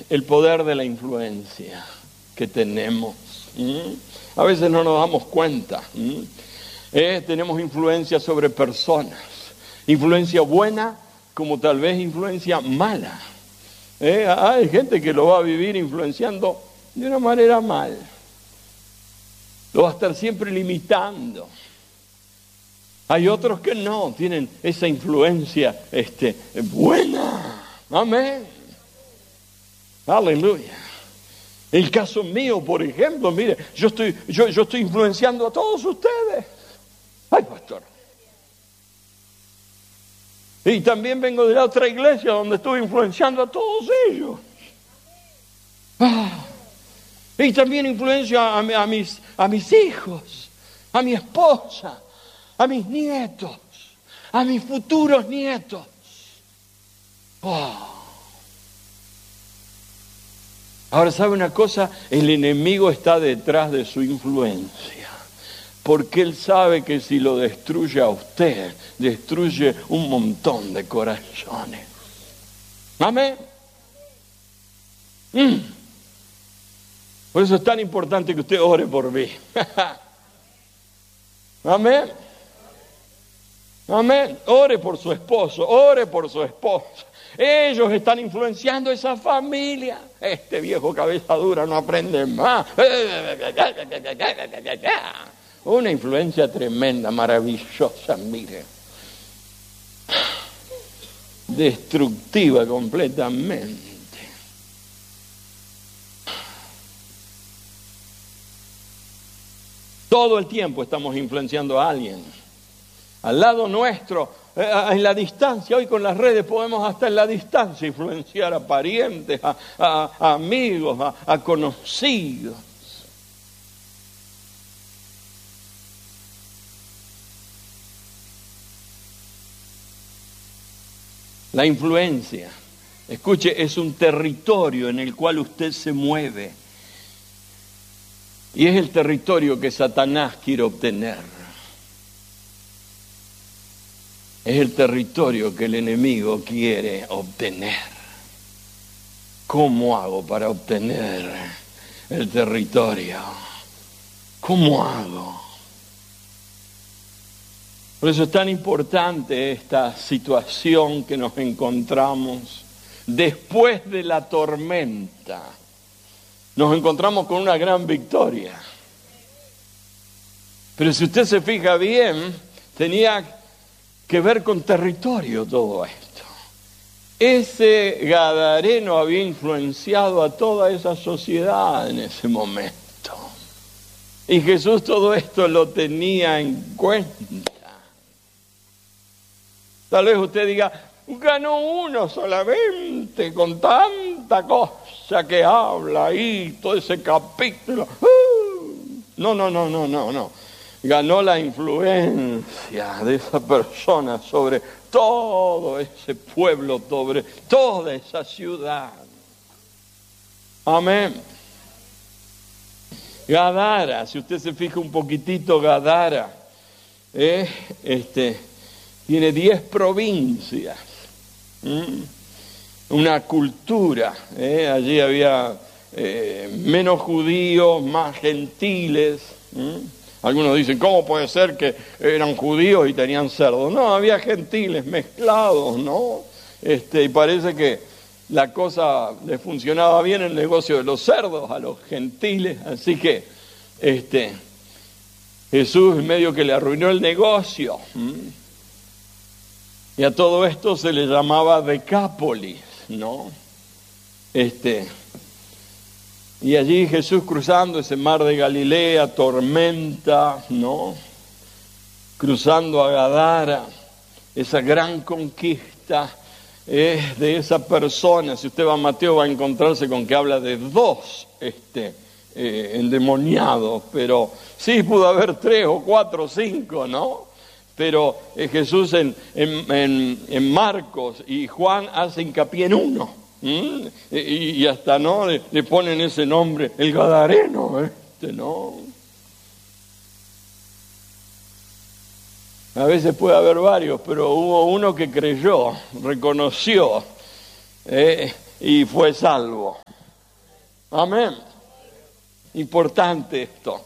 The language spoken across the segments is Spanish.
el poder de la influencia que tenemos. A veces no nos damos cuenta. Tenemos influencia sobre personas. Influencia buena como tal vez influencia mala. Hay gente que lo va a vivir influenciando de una manera mal. Lo va a estar siempre limitando. Hay otros que no, tienen esa influencia buena. Amén. Aleluya. El caso mío, por ejemplo, mire, yo estoy influenciando a todos ustedes. Ay, pastor. Y también vengo de la otra iglesia donde estuve influenciando a todos ellos. Y también influencio a mis hijos, a mi esposa, a mis nietos, a mis futuros nietos. Ahora, ¿sabe una cosa? El enemigo está detrás de su influencia. Porque él sabe que si lo destruye a usted, destruye un montón de corazones. Amén. Por eso es tan importante que usted ore por mí. Amén. Amén. Ore por su esposo, ore por su esposa. Ellos están influenciando esa familia. Este viejo cabeza dura no aprende más. Una influencia tremenda, maravillosa, mire. Destructiva completamente. Todo el tiempo estamos influenciando a alguien. Al lado nuestro, en la distancia. Hoy con las redes podemos hasta en la distancia influenciar a parientes, a amigos, a conocidos. La influencia, escuche, es un territorio en el cual usted se mueve. Y es el territorio que Satanás quiere obtener. Es el territorio que el enemigo quiere obtener. ¿Cómo hago para obtener el territorio? ¿Cómo hago? Por eso es tan importante esta situación que nos encontramos después de la tormenta. Nos encontramos con una gran victoria. Pero si usted se fija bien, tenía que ver con territorio todo esto. Ese gadareno había influenciado a toda esa sociedad en ese momento. Y Jesús todo esto lo tenía en cuenta. Tal vez usted diga, ganó uno solamente con tanta cosa que habla ahí, todo ese capítulo. No. Ganó la influencia de esa persona sobre todo ese pueblo, sobre toda esa ciudad. Amén. Gadara, si usted se fija un poquitito, Gadara, tiene 10 provincias, una cultura, allí había menos judíos, más gentiles. Algunos dicen, ¿cómo puede ser que eran judíos y tenían cerdos? No, había gentiles mezclados, ¿no? Y parece que la cosa le funcionaba bien el negocio de los cerdos a los gentiles, así que Jesús medio que le arruinó el negocio. Y a todo esto se le llamaba Decápolis, ¿no? Y allí Jesús cruzando ese mar de Galilea, tormenta, ¿no? Cruzando a Gadara, esa gran conquista de esa persona. Si usted va a Mateo va a encontrarse con que habla de 2 endemoniados, pero sí pudo haber 3 o 4 o 5, ¿no? Pero Jesús en Marcos y Juan hace hincapié en uno. Y hasta no le ponen ese nombre, el Gadareno, ¿no? A veces puede haber varios, pero hubo uno que creyó, reconoció y fue salvo. Amén. Importante esto.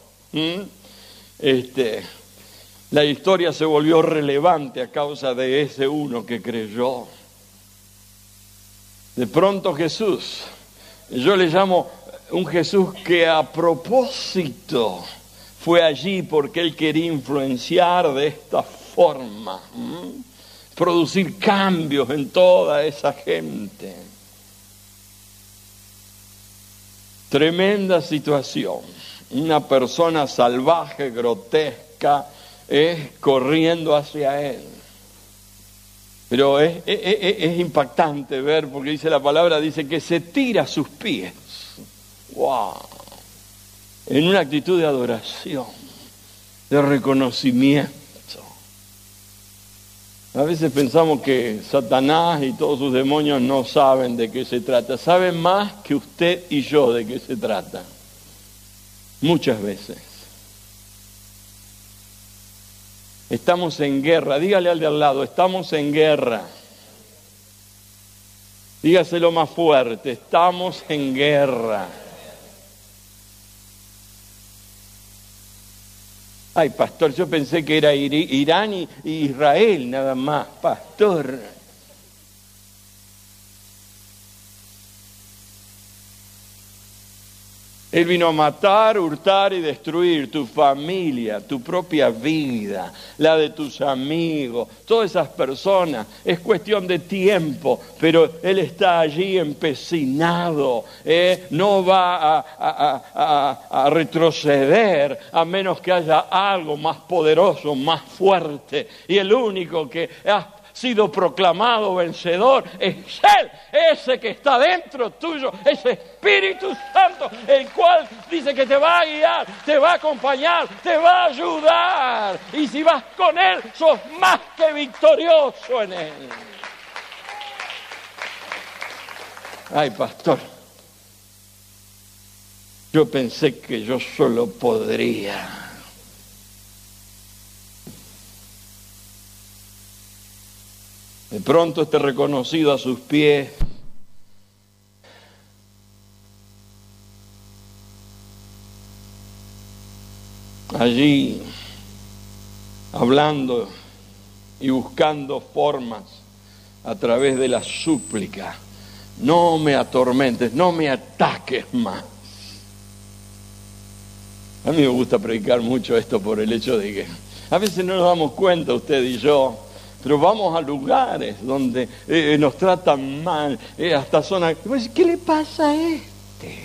La historia se volvió relevante a causa de ese uno que creyó. De pronto Jesús, yo le llamo un Jesús que a propósito fue allí porque Él quería influenciar de esta forma, producir cambios en toda esa gente. Tremenda situación. Una persona salvaje, grotesca, corriendo hacia Él. Pero es impactante ver, porque dice la palabra, dice que se tira a sus pies. ¡Wow! En una actitud de adoración, de reconocimiento. A veces pensamos que Satanás y todos sus demonios no saben de qué se trata. Saben más que usted y yo de qué se trata. Muchas veces. Estamos en guerra. Dígale al de al lado, estamos en guerra. Dígaselo más fuerte, estamos en guerra. Ay, pastor, yo pensé que era Irán y Israel nada más, pastor. Él vino a matar, hurtar y destruir tu familia, tu propia vida, la de tus amigos, todas esas personas. Es cuestión de tiempo, pero Él está allí empecinado. No va a retroceder a menos que haya algo más poderoso, más fuerte. Y el único que ha sido proclamado vencedor es Él, ese que está dentro tuyo, ese Espíritu Santo, el cual dice que te va a guiar, te va a acompañar, te va a ayudar, y si vas con Él, sos más que victorioso en Él. Ay, pastor, yo pensé que yo solo podría. De pronto reconocido a sus pies. Allí, hablando y buscando formas a través de la súplica. No me atormentes, no me ataques más. A mí me gusta predicar mucho esto por el hecho de que a veces no nos damos cuenta, usted y yo, pero vamos a lugares donde nos tratan mal, hasta zonas. ¿Qué le pasa a este?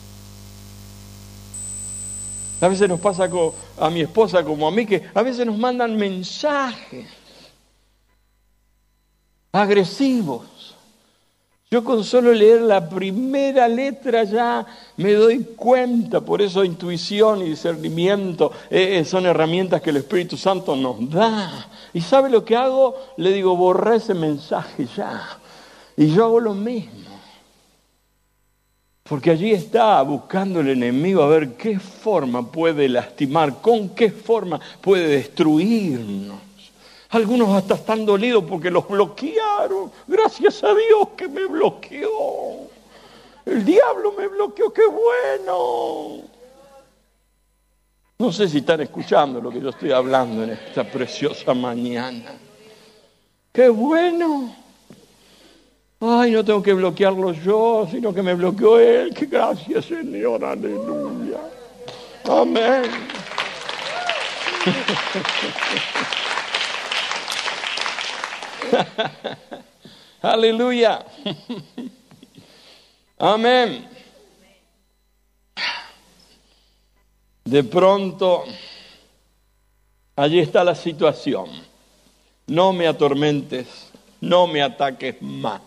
A veces nos pasa a mi esposa como a mí, que a veces nos mandan mensajes agresivos. Yo con solo leer la primera letra ya me doy cuenta, por eso intuición y discernimiento son herramientas que el Espíritu Santo nos da. ¿Y sabe lo que hago? Le digo, borra ese mensaje ya. Y yo hago lo mismo. Porque allí está buscando el enemigo a ver qué forma puede lastimar, con qué forma puede destruirnos. Algunos hasta están dolidos porque los bloquearon. Gracias a Dios que me bloqueó. El diablo me bloqueó, qué bueno. No sé si están escuchando lo que yo estoy hablando en esta preciosa mañana. ¡Qué bueno! Ay, no tengo que bloquearlo yo, sino que me bloqueó Él. ¡Qué gracias, Señor! ¡Aleluya! ¡Amén! ¡Aleluya! ¡Amén! De pronto, allí está la situación. No me atormentes, no me ataques más.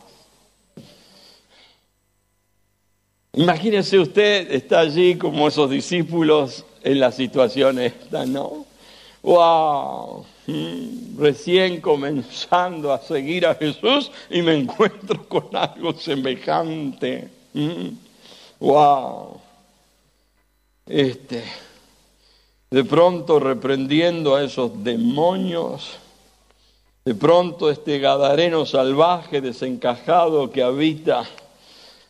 Imagínese usted, está allí como esos discípulos en la situación esta, ¿no? ¡Wow! Recién comenzando a seguir a Jesús y me encuentro con algo semejante. ¡Wow! De pronto reprendiendo a esos demonios, de pronto este gadareno salvaje desencajado que habita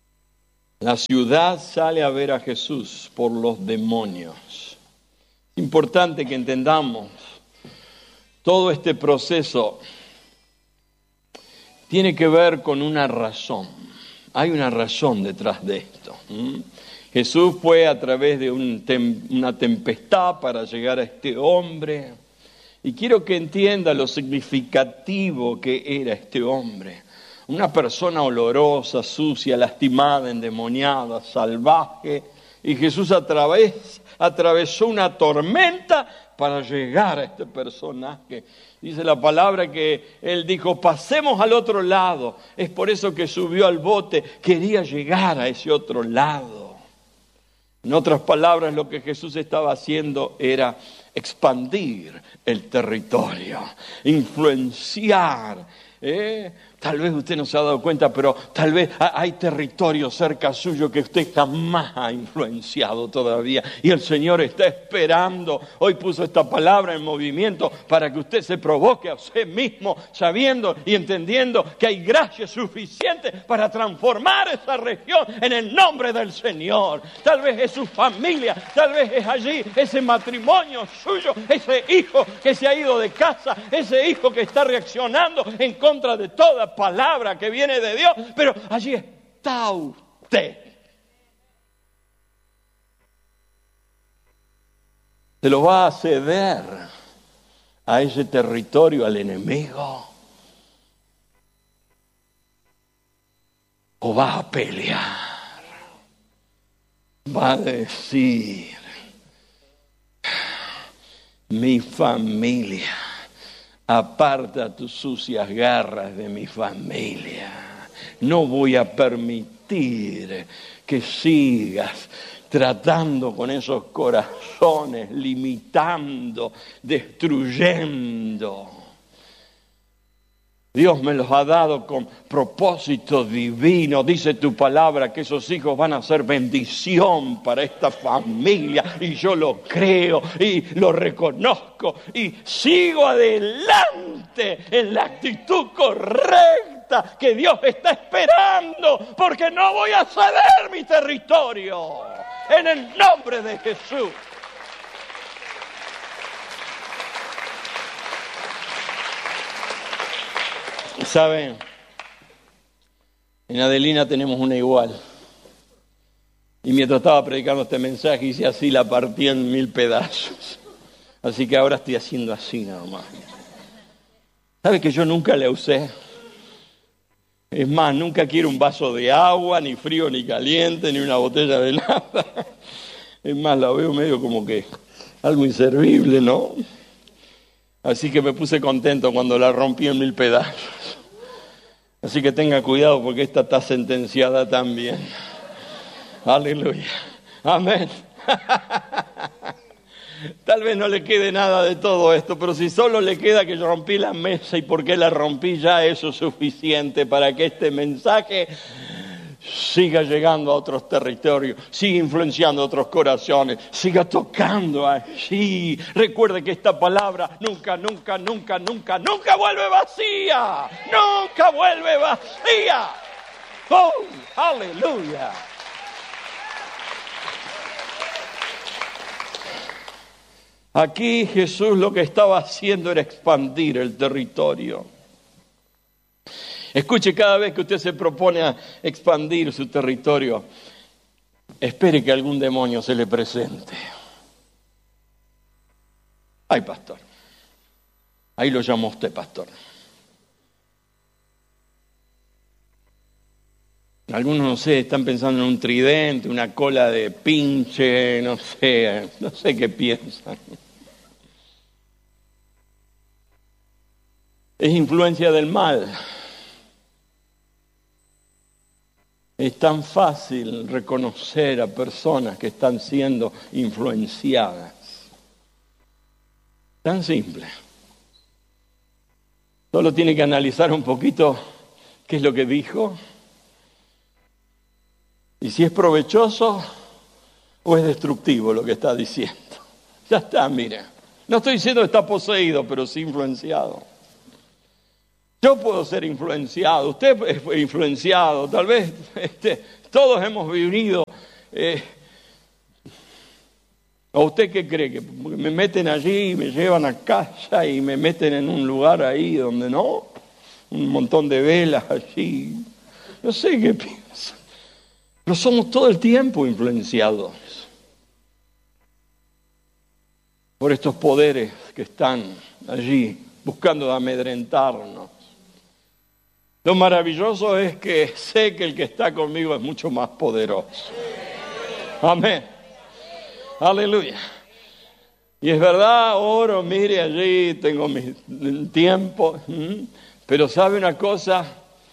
La ciudad sale a ver a Jesús por los demonios. Es importante que entendamos todo este proceso. Tiene que ver con una razón. Hay una razón detrás de esto. Jesús fue a través de una tempestad para llegar a este hombre. Y quiero que entienda lo significativo que era este hombre. Una persona olorosa, sucia, lastimada, endemoniada, salvaje. Y Jesús atravesó una tormenta para llegar a este personaje. Dice la palabra que él dijo, pasemos al otro lado. Es por eso que subió al bote, quería llegar a ese otro lado. En otras palabras, lo que Jesús estaba haciendo era expandir el territorio, influenciar. Tal vez usted no se ha dado cuenta, pero tal vez hay territorio cerca suyo que usted jamás ha influenciado todavía. Y el Señor está esperando. Hoy puso esta palabra en movimiento para que usted se provoque a usted mismo, sabiendo y entendiendo que hay gracia suficiente para transformar esa región en el nombre del Señor. Tal vez es su familia, tal vez es allí ese matrimonio suyo, ese hijo que se ha ido de casa, ese hijo que está reaccionando en contra de toda palabra que viene de Dios, pero allí está usted. ¿Se lo va a ceder a ese territorio al enemigo? ¿O va a pelear? Va a decir, mi familia, aparta tus sucias garras de mi familia. No voy a permitir que sigas tratando con esos corazones, limitando, destruyendo. Dios me los ha dado con propósito divino. Dice tu palabra que esos hijos van a ser bendición para esta familia. Y yo lo creo y lo reconozco. Y sigo adelante en la actitud correcta que Dios está esperando. Porque no voy a ceder mi territorio. En el nombre de Jesús. ¿Saben? En Adelina tenemos una igual. Y mientras estaba predicando este mensaje, hice así, la partí en 1000 pedazos. Así que ahora estoy haciendo así nada más. ¿Sabe que yo nunca la usé? Es más, nunca quiero un vaso de agua, ni frío, ni caliente, ni una botella de nada. Es más, la veo medio como que algo inservible, ¿no? Así que me puse contento cuando la rompí en 1000 pedazos. Así que tenga cuidado porque esta está sentenciada también. Aleluya. Amén. Tal vez no le quede nada de todo esto, pero si solo le queda que yo rompí la mesa y por qué la rompí, ya eso es suficiente para que este mensaje siga llegando a otros territorios, siga influenciando a otros corazones, siga tocando allí. Recuerde que esta palabra nunca vuelve vacía. Nunca vuelve vacía. ¡Oh, aleluya! Aquí Jesús lo que estaba haciendo era expandir el territorio. Escuche, cada vez que usted se propone a expandir su territorio, espere que algún demonio se le presente. Ay, pastor. Ahí lo llamó usted, pastor. Algunos, no sé, están pensando en un tridente, una cola de pinche, no sé qué piensan. Es influencia del mal. Es tan fácil reconocer a personas que están siendo influenciadas. Tan simple. Solo tiene que analizar un poquito qué es lo que dijo. Y si es provechoso o es destructivo lo que está diciendo. Ya está, mire. No estoy diciendo que está poseído, pero sí influenciado. Yo puedo ser influenciado, usted es influenciado, tal vez todos hemos vivido. ¿O usted qué cree? ¿Que me meten allí y me llevan a casa y me meten en un lugar ahí donde no? Un montón de velas allí. No sé qué piensan. Pero somos todo el tiempo influenciados por estos poderes que están allí buscando amedrentarnos. Lo maravilloso es que sé que el que está conmigo es mucho más poderoso. Amén. Aleluya. Y es verdad, oro, mire allí, tengo mi tiempo. Pero ¿sabe una cosa?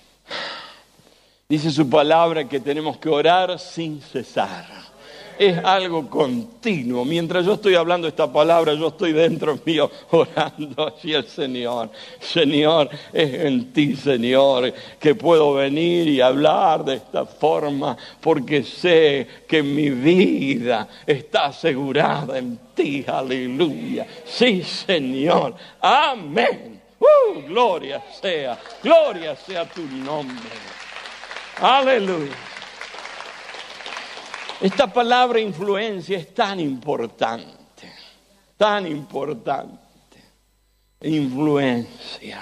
Dice su palabra que tenemos que orar sin cesar. Es algo continuo. Mientras yo estoy hablando esta palabra, yo estoy dentro mío orando así al Señor. Señor, es en ti, Señor, que puedo venir y hablar de esta forma, porque sé que mi vida está asegurada en ti. Aleluya. Sí, Señor. Amén. Gloria sea tu nombre. Aleluya. Esta palabra influencia es tan importante. Influencia.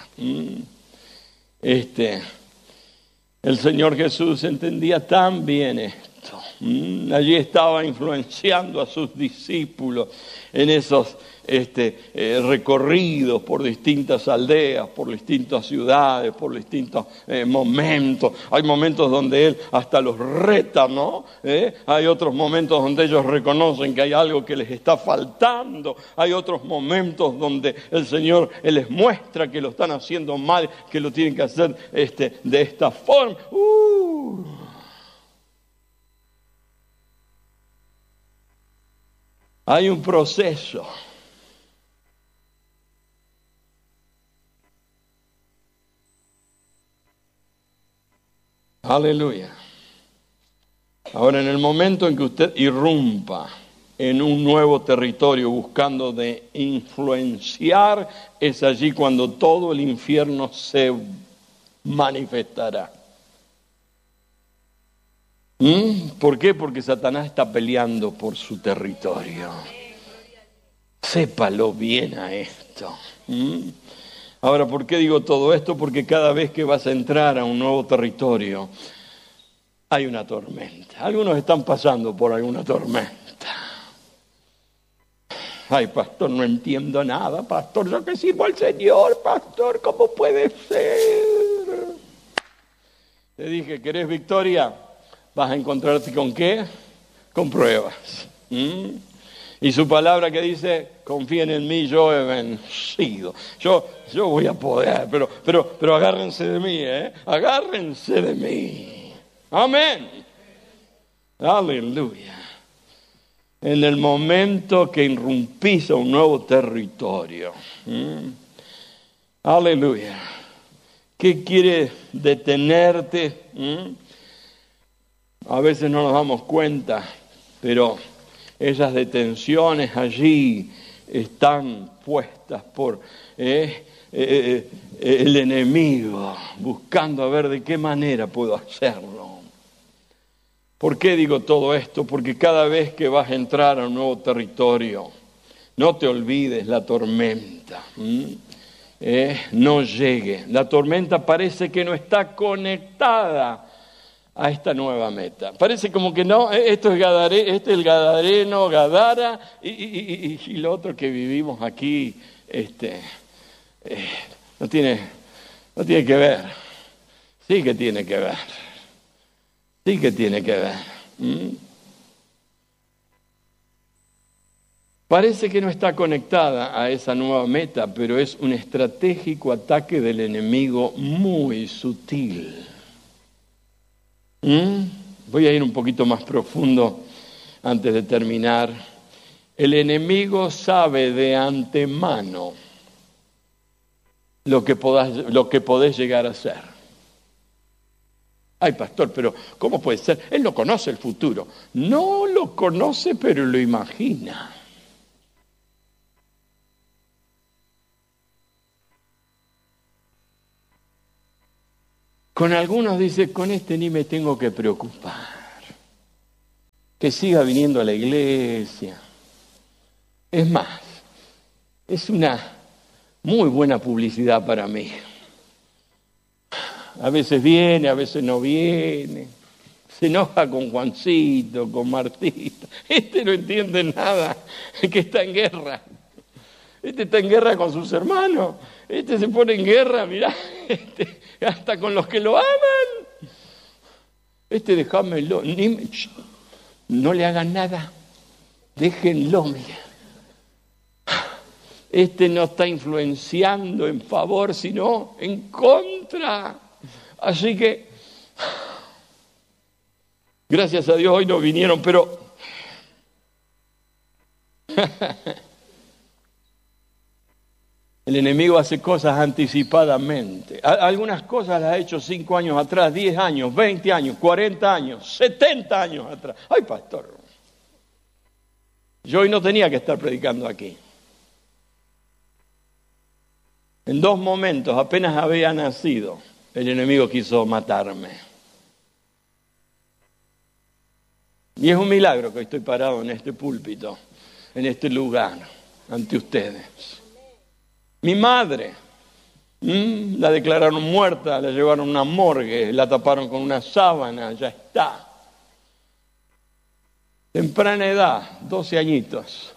El Señor Jesús entendía tan bien esto. Allí estaba influenciando a sus discípulos en esos recorridos por distintas aldeas, por distintas ciudades, por distintos momentos. Hay momentos donde Él hasta los reta, ¿no? Hay otros momentos donde ellos reconocen que hay algo que les está faltando. Hay otros momentos donde el Señor Él les muestra que lo están haciendo mal, que lo tienen que hacer de esta forma. Hay un proceso. Aleluya. Ahora, en el momento en que usted irrumpa en un nuevo territorio buscando de influenciar, es allí cuando todo el infierno se manifestará. ¿Por qué? Porque Satanás está peleando por su territorio. Sépalo bien a esto. Ahora, ¿por qué digo todo esto? Porque cada vez que vas a entrar a un nuevo territorio, hay una tormenta. Algunos están pasando por alguna tormenta. Ay, pastor, no entiendo nada. Pastor, yo que sirvo al Señor, pastor, ¿cómo puede ser? Te dije, ¿querés victoria? Vas a encontrarte ¿con qué? Con pruebas. Y su palabra que dice, confíen en mí, yo he vencido. Yo voy a poder, pero agárrense de mí, agárrense de mí. Amén. Aleluya. En el momento que irrumpís a un nuevo territorio. Aleluya. ¿Qué quiere detenerte? A veces no nos damos cuenta, pero esas detenciones allí están puestas por el enemigo, buscando a ver de qué manera puedo hacerlo. ¿Por qué digo todo esto? Porque cada vez que vas a entrar a un nuevo territorio, no te olvides la tormenta. No llegue. La tormenta parece que no está conectada a esta nueva meta. Parece como que no, esto es el Gadareno, Gadara, y lo otro que vivimos aquí, no tiene que ver. Sí que tiene que ver. Sí que tiene que ver. Parece que no está conectada a esa nueva meta, pero es un estratégico ataque del enemigo muy sutil. Voy a ir un poquito más profundo antes de terminar. El enemigo sabe de antemano lo que podés llegar a ser. Ay, pastor, pero ¿cómo puede ser? Él no conoce el futuro. No lo conoce, pero lo imagina. Con algunos dice, con este ni me tengo que preocupar. Que siga viniendo a la iglesia. Es más, es una muy buena publicidad para mí. A veces viene, a veces no viene. Se enoja con Juancito, con Martita. No entiende nada, que está en guerra. Está en guerra con sus hermanos. Se pone en guerra, mirá, hasta con los que lo aman. Déjamelo, no le hagan nada. Déjenlo, mirá. No está influenciando en favor, sino en contra. Así que, gracias a Dios hoy no vinieron, pero el enemigo hace cosas anticipadamente. Algunas cosas las ha hecho 5 años atrás, 10 años, 20 años, 40 años, 70 años atrás. ¡Ay, pastor! Yo hoy no tenía que estar predicando aquí. En 2 momentos, apenas había nacido, el enemigo quiso matarme. Y es un milagro que hoy estoy parado en este púlpito, en este lugar, ante ustedes. Mi madre, la declararon muerta, la llevaron a una morgue, la taparon con una sábana, ya está. Temprana edad, 12 añitos.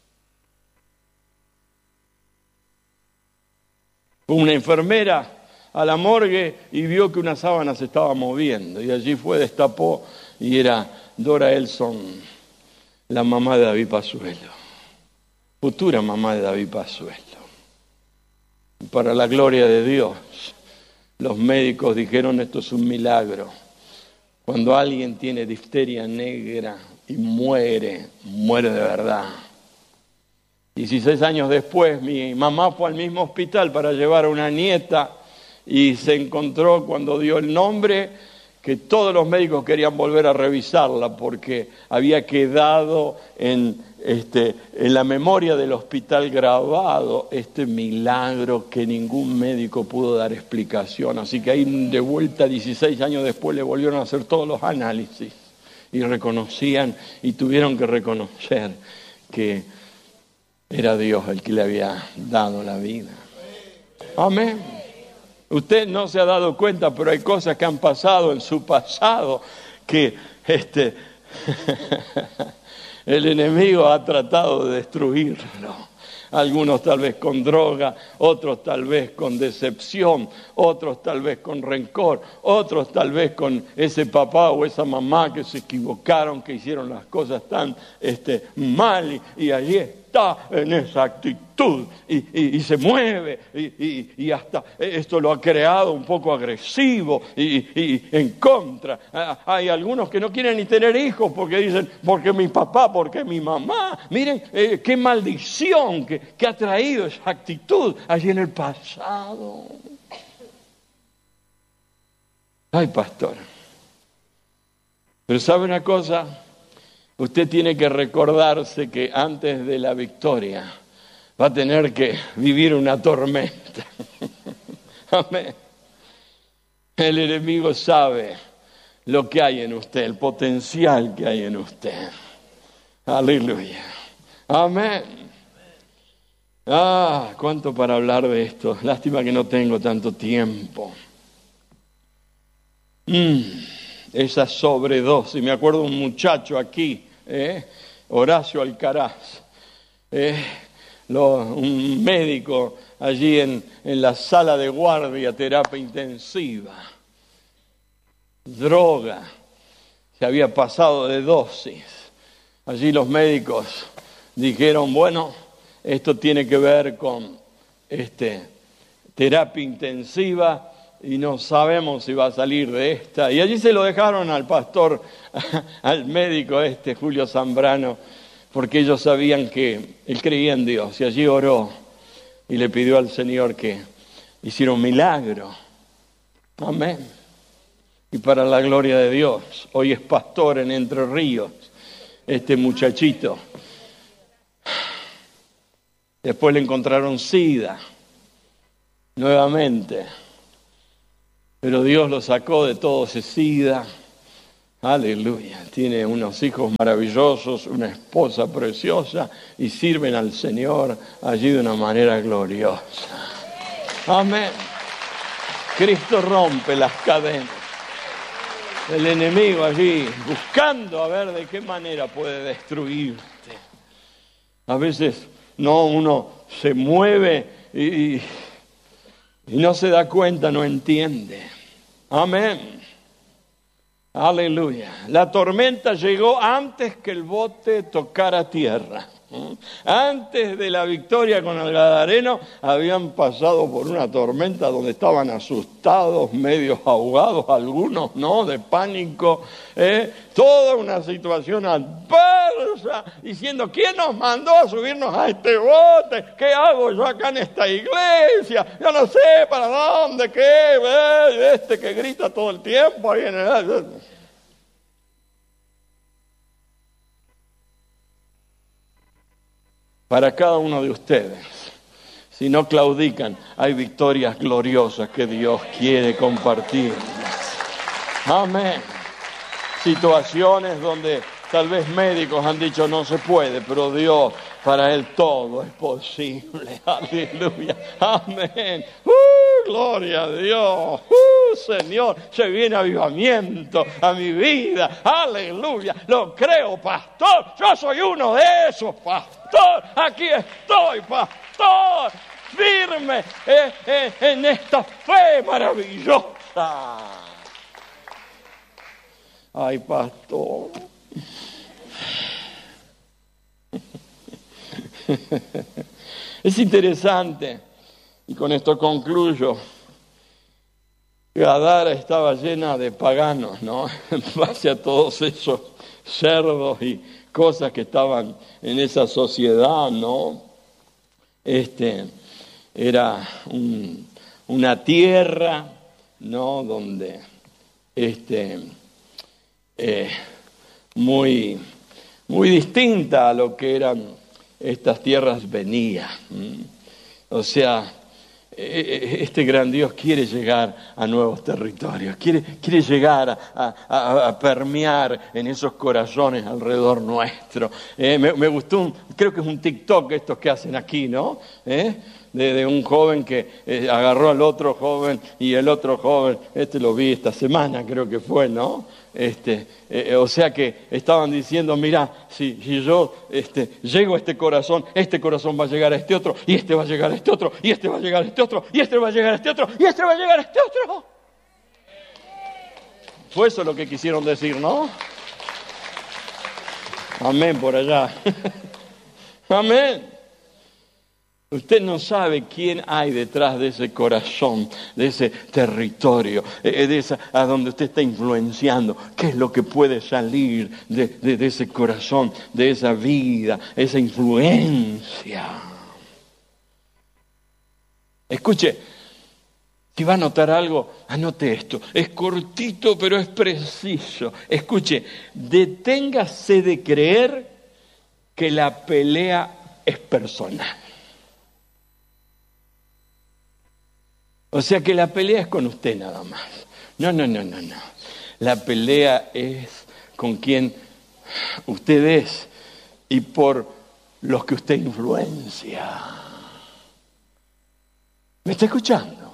Fue una enfermera a la morgue y vio que una sábana se estaba moviendo. Y allí fue, destapó, y era Dora Elson, la mamá de David Pazuello. Futura mamá de David Pazuello. Para la gloria de Dios, los médicos dijeron, esto es un milagro. Cuando alguien tiene difteria negra y muere, muere de verdad. 16 años después, mi mamá fue al mismo hospital para llevar a una nieta y se encontró cuando dio el nombre que todos los médicos querían volver a revisarla porque había quedado en la memoria del hospital grabado este milagro que ningún médico pudo dar explicación. Así que ahí de vuelta, 16 años después, le volvieron a hacer todos los análisis y reconocían y tuvieron que reconocer que era Dios el que le había dado la vida. Amén. Usted no se ha dado cuenta, pero hay cosas que han pasado en su pasado que el enemigo ha tratado de destruirlo. Algunos tal vez con droga, otros tal vez con decepción, otros tal vez con rencor, otros tal vez con ese papá o esa mamá que se equivocaron, que hicieron las cosas tan mal y allí está en esa actitud y se mueve y hasta esto lo ha creado un poco agresivo y en contra. Hay algunos que no quieren ni tener hijos porque dicen, porque mi papá, porque mi mamá. Miren qué maldición que ha traído esa actitud allí en el pasado. Ay, pastor. Pero ¿sabe una cosa? Usted tiene que recordarse que antes de la victoria va a tener que vivir una tormenta. Amén. El enemigo sabe lo que hay en usted, el potencial que hay en usted. Aleluya. Amén. Cuánto para hablar de esto. Lástima que no tengo tanto tiempo. Esa sobredosis. Me acuerdo de un muchacho aquí, Horacio Alcaraz, un médico allí en la sala de guardia, terapia intensiva, droga, se había pasado de dosis. Allí los médicos dijeron, bueno, esto tiene que ver con terapia intensiva y no sabemos si va a salir de esta. Y allí se lo dejaron al pastor, al médico Julio Zambrano, porque ellos sabían que él creía en Dios. Y allí oró y le pidió al Señor que hiciera un milagro. Amén. Y para la gloria de Dios, hoy es pastor en Entre Ríos, este muchachito. Después le encontraron SIDA, nuevamente. Pero Dios lo sacó de todo ese SIDA. Aleluya. Tiene unos hijos maravillosos, una esposa preciosa y sirven al Señor allí de una manera gloriosa. Amén. Cristo rompe las cadenas. El enemigo allí buscando a ver de qué manera puede destruirte. A veces uno se mueve y no se da cuenta, no entiende. Amén. Aleluya. La tormenta llegó antes que el bote tocara tierra. Antes de la victoria con el Gadareno, habían pasado por una tormenta donde estaban asustados, medios ahogados, algunos, ¿no? De pánico. Toda una situación adversa, diciendo, ¿quién nos mandó a subirnos a este bote? ¿Qué hago yo acá en esta iglesia? Yo no sé para dónde, qué, este que grita todo el tiempo ahí en el... Para cada uno de ustedes, si no claudican, hay victorias gloriosas que Dios quiere compartir. Amén. Situaciones donde tal vez médicos han dicho no se puede, pero Dios, para Él todo es posible. Aleluya. Amén. Gloria a Dios. Señor, se viene avivamiento a mi vida. Aleluya. Lo creo, pastor. Yo soy uno de esos, pastor. Aquí estoy, pastor. Firme en esta fe maravillosa. Ay, pastor. Es interesante, y con esto concluyo. Gadara estaba llena de paganos, ¿no? En base a todos esos cerdos y cosas que estaban en esa sociedad, ¿no? Era una tierra, ¿no? Donde muy distinta a lo que eran estas tierras venía. O sea, este gran Dios quiere llegar a nuevos territorios, quiere llegar a permear en esos corazones alrededor nuestro. Me gustó, creo que es un TikTok estos que hacen aquí, ¿no? De un joven que agarró al otro joven y el otro joven, lo vi esta semana, creo que fue, ¿no? O sea que estaban diciendo, mira, si yo llego a este corazón va a llegar a este otro, y este va a llegar a este otro, y este va a llegar a este otro, y este va a llegar a este otro, y este va a llegar a este otro. Fue eso lo que quisieron decir, ¿no? Amén por allá. Amén. Usted no sabe quién hay detrás de ese corazón, de ese territorio, a donde usted está influenciando. ¿Qué es lo que puede salir de ese corazón, de esa vida, esa influencia? Escuche, si va a anotar algo, anote esto. Es cortito, pero es preciso. Escuche, deténgase de creer que la pelea es personal. O sea que la pelea es con usted nada más. No. La pelea es con quien usted es y por los que usted influencia. ¿Me está escuchando?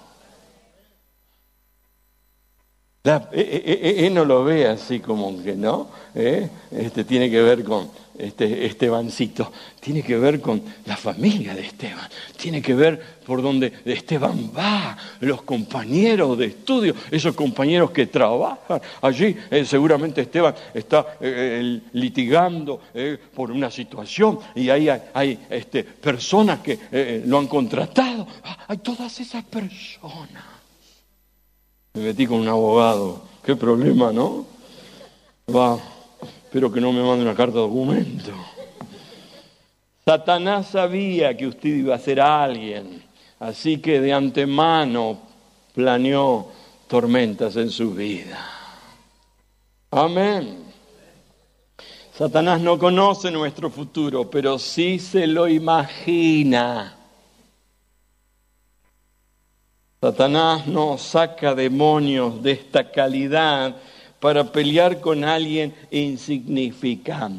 No lo ve así como que no. Tiene que ver con Estebancito. Tiene que ver con la familia de Esteban. Tiene que ver por donde Esteban va, los compañeros de estudio, esos compañeros que trabajan allí. Seguramente Esteban está litigando por una situación y ahí hay personas que lo han contratado. Hay todas esas personas. Me metí con un abogado. Qué problema, ¿no? Espero que no me mande una carta de documento. Satanás sabía que usted iba a ser alguien, así que de antemano planeó tormentas en su vida. Amén. Satanás no conoce nuestro futuro, pero sí se lo imagina. Satanás no saca demonios de esta calidad para pelear con alguien insignificante.